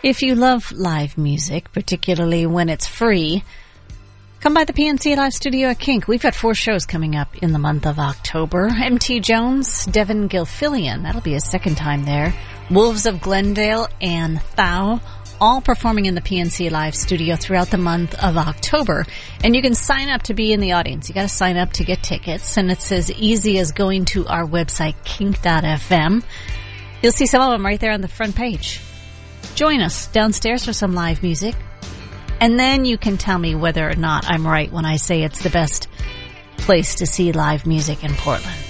If you love live music, particularly when it's free, come by the PNC Live Studio at Kink. We've got 4 shows coming up in the month of October. M.T. Jones, Devin Gilfillian, that'll be his second time there. Wolves of Glendale and Thou, all performing in the PNC Live Studio throughout the month of October. And you can sign up to be in the audience. You got to sign up to get tickets, and it's as easy as going to our website, kink.fm. You'll see some of them right there on the front page. Join us downstairs for some live music, and then you can tell me whether or not I'm right when I say it's the best place to see live music in Portland.